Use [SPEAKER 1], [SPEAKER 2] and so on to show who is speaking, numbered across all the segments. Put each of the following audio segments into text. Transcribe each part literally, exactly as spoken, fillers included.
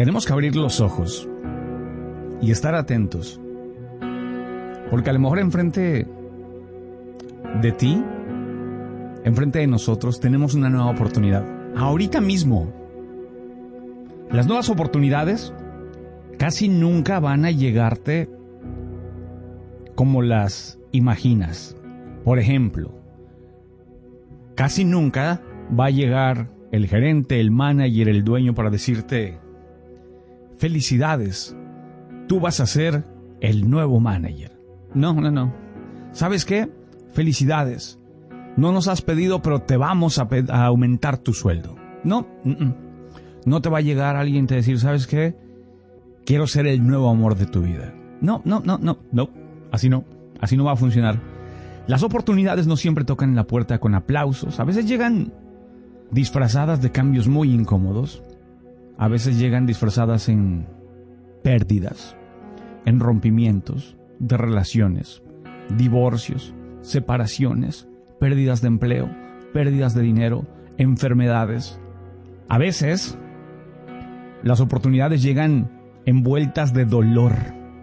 [SPEAKER 1] Tenemos que abrir los ojos y estar atentos, porque a lo mejor enfrente de ti, enfrente de nosotros, tenemos una nueva oportunidad. Ahorita mismo. Las nuevas oportunidades casi nunca van a llegarte como las imaginas. Por ejemplo, casi nunca va a llegar el gerente, el manager, el dueño para decirte: felicidades, tú vas a ser el nuevo manager. No, no, no. ¿Sabes qué? Felicidades. No nos has pedido, pero te vamos a, pe- a aumentar tu sueldo. No, mm-mm. No te va a llegar alguien y te decir: ¿sabes qué? Quiero ser el nuevo amor de tu vida. No, no, no, no, no. Así no. Así no va a funcionar. Las oportunidades no siempre tocan en la puerta con aplausos. A veces llegan disfrazadas de cambios muy incómodos. A veces llegan disfrazadas en pérdidas, en rompimientos de relaciones, divorcios, separaciones, pérdidas de empleo, pérdidas de dinero, enfermedades. A veces las oportunidades llegan envueltas de dolor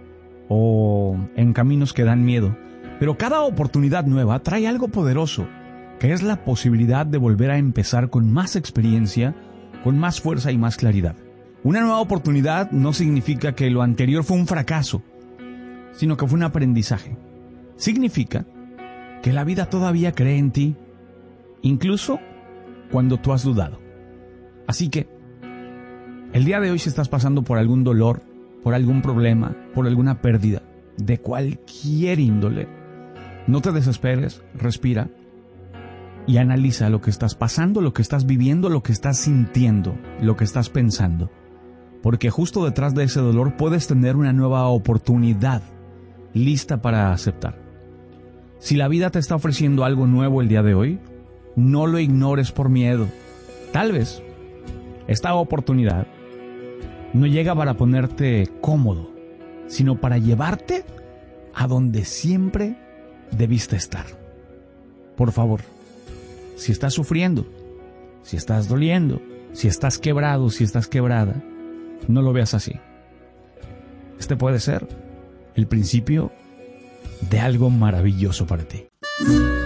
[SPEAKER 1] o en caminos que dan miedo. Pero cada oportunidad nueva trae algo poderoso, que es la posibilidad de volver a empezar con más experiencia, con más fuerza y más claridad. Una nueva oportunidad no significa que lo anterior fue un fracaso, sino que fue un aprendizaje. Significa que la vida todavía cree en ti, incluso cuando tú has dudado. Así que, el día de hoy, si estás pasando por algún dolor, por algún problema, por alguna pérdida, de cualquier índole, no te desesperes, respira y analiza lo que estás pasando, lo que estás viviendo, lo que estás sintiendo, lo que estás pensando. Porque justo detrás de ese dolor puedes tener una nueva oportunidad lista para aceptar. Si la vida te está ofreciendo algo nuevo el día de hoy, no lo ignores por miedo. Tal vez esta oportunidad no llega para ponerte cómodo, sino para llevarte a donde siempre debiste estar. Por favor, si estás sufriendo, si estás doliendo, si estás quebrado, si estás quebrada, no lo veas así. Este puede ser el principio de algo maravilloso para ti.